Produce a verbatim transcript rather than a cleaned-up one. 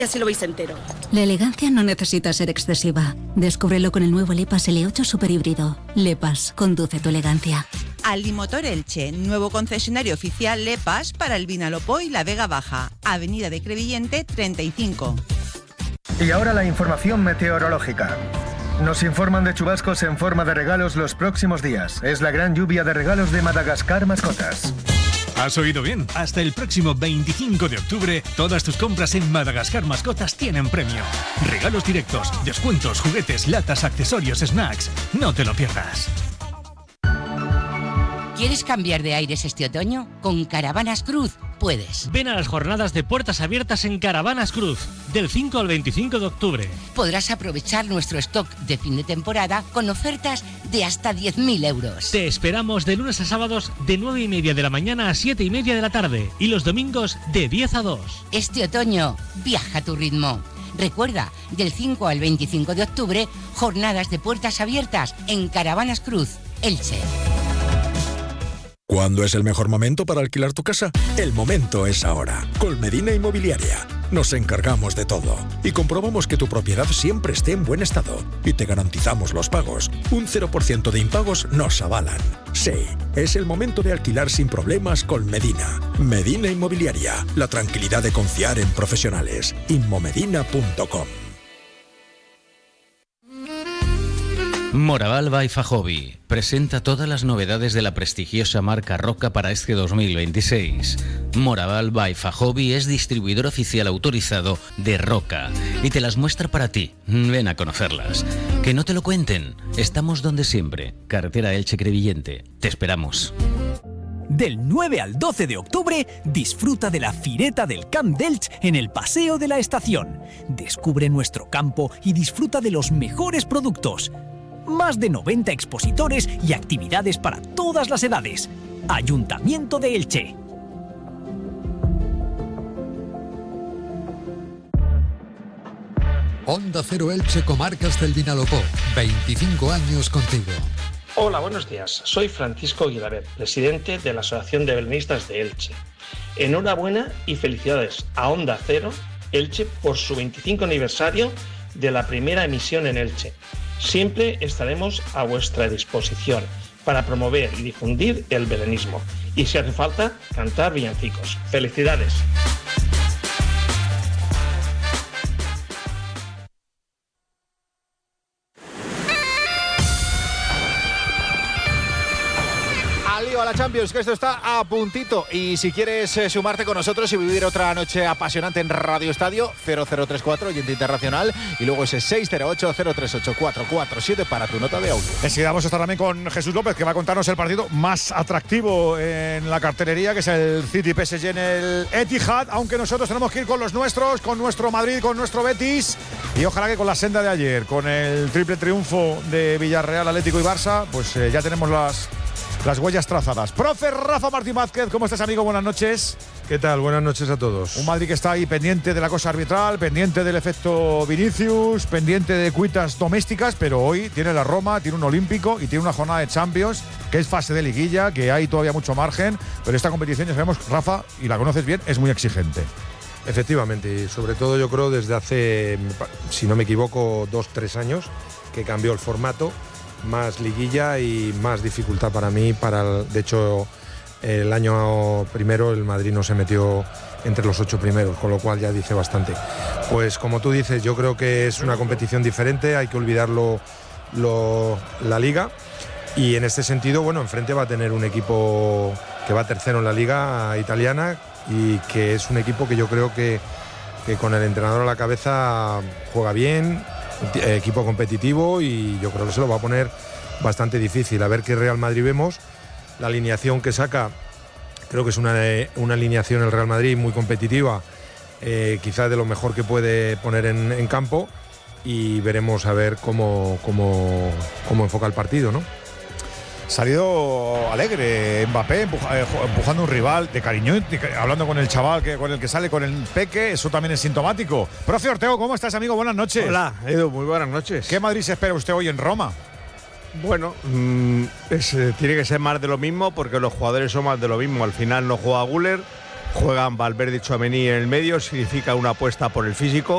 Así lo veis entero. La elegancia no necesita ser excesiva. Descúbrelo con el nuevo Lepas L ocho Super Híbrido. Lepas, conduce tu elegancia. Alimotor Elche, nuevo concesionario oficial Lepas para el Vinalopó y la Vega Baja. Avenida de Crevillente treinta y cinco. Y ahora la información meteorológica. Nos informan de chubascos en forma de regalos los próximos días. Es la gran lluvia de regalos de Madagascar Mascotas. Has oído bien. Hasta el próximo veinticinco de octubre, todas tus compras en Madagascar Mascotas tienen premio. Regalos directos, descuentos, juguetes, latas, accesorios, snacks. No te lo pierdas. ¿Quieres cambiar de aires este otoño? Con Caravanas Cruz puedes. Ven a las jornadas de puertas abiertas en Caravanas Cruz, del cinco al veinticinco de octubre. Podrás aprovechar nuestro stock de fin de temporada con ofertas de hasta diez mil euros. Te esperamos de lunes a sábados de nueve y media de la mañana a siete y media de la tarde y los domingos de diez a dos. Este otoño, viaja a tu ritmo. Recuerda, del cinco al veinticinco de octubre, jornadas de puertas abiertas en Caravanas Cruz, Elche. ¿Cuándo es el mejor momento para alquilar tu casa? El momento es ahora. Colmedina Inmobiliaria. Nos encargamos de todo y comprobamos que tu propiedad siempre esté en buen estado y te garantizamos los pagos. Un cero por ciento de impagos nos avalan. Sí, es el momento de alquilar sin problemas con Medina. Medina Inmobiliaria. La tranquilidad de confiar en profesionales. inmomedina punto com. Moraval by Fajobi presenta todas las novedades de la prestigiosa marca Roca para este dos mil veintiséis. Moraval by Fajobi es distribuidor oficial autorizado de Roca y te las muestra para ti. Ven a conocerlas. Que no te lo cuenten. Estamos donde siempre. Carretera Elche Crevillente. Te esperamos. Del nueve al doce de octubre, disfruta de la Fireta del Camp d'Elx en el Paseo de la Estación. Descubre nuestro campo y disfruta de los mejores productos. Más de noventa expositores y actividades para todas las edades. Ayuntamiento de Elche. Onda Cero Elche, Comarcas del Vinalopó. veinticinco años contigo. Hola, buenos días. Soy Francisco Guilaber, presidente de la Asociación de Belenistas de Elche. Enhorabuena y felicidades a Onda Cero Elche por su veinticinco aniversario de la primera emisión en Elche. Siempre estaremos a vuestra disposición para promover y difundir el belenismo. Y si hace falta, cantar villancicos. ¡Felicidades! A la Champions, que esto está a puntito. Y si quieres eh, sumarte con nosotros y vivir otra noche apasionante en Radio Estadio, cero cero tres cuatro, oyente internacional, y luego ese seis cero ocho, cero tres ocho, cuatro cuatro siete para tu nota de audio. Enseguida vamos a estar también con Jesús López, que va a contarnos el partido más atractivo en la cartelería, que es el City P S G en el Etihad, aunque nosotros tenemos que ir con los nuestros, con nuestro Madrid, con nuestro Betis, y ojalá que con la senda de ayer, con el triple triunfo de Villarreal, Atlético y Barça, pues eh, ya tenemos las Las huellas trazadas. Profe Rafa Martín Vázquez, ¿cómo estás, amigo? Buenas noches. ¿Qué tal? Buenas noches a todos. Un Madrid que está ahí pendiente de la cosa arbitral, pendiente del efecto Vinicius, pendiente de cuitas domésticas, pero hoy tiene la Roma, tiene un Olímpico y tiene una jornada de Champions, que es fase de liguilla, que hay todavía mucho margen, pero esta competición, ya sabemos, Rafa, y la conoces bien, es muy exigente. Efectivamente, y sobre todo yo creo desde hace, si no me equivoco, dos, tres años, que cambió el formato. Más liguilla y más dificultad para mí. Para el, de hecho, el año primero el Madrid no se metió entre los ocho primeros, con lo cual ya dice bastante. Pues como tú dices, yo creo que es una competición diferente, hay que olvidarlo lo, la Liga. Y en este sentido, bueno, enfrente va a tener un equipo que va tercero en la Liga italiana y que es un equipo que yo creo que, que con el entrenador a la cabeza juega bien, equipo competitivo, y yo creo que se lo va a poner bastante difícil. A ver qué Real Madrid vemos. La alineación que saca, creo que es una, una alineación el Real Madrid muy competitiva, eh, quizás de lo mejor que puede poner en, en campo, y veremos a ver cómo, cómo, cómo enfoca el partido, ¿no? Salido alegre Mbappé, empuja, eh, empujando a un rival de cariño, de, hablando con el chaval que, con el que sale, con el Peque, eso también es sintomático. Profe Ortego, ¿cómo estás, amigo? Buenas noches. Hola, Edu, muy buenas noches. ¿Qué Madrid se espera usted hoy en Roma? Bueno, mmm, es, eh, tiene que ser más de lo mismo, porque los jugadores son más de lo mismo. Al final no juega Güler, juegan Valverde y Tchouaméni en el medio, significa una apuesta por el físico.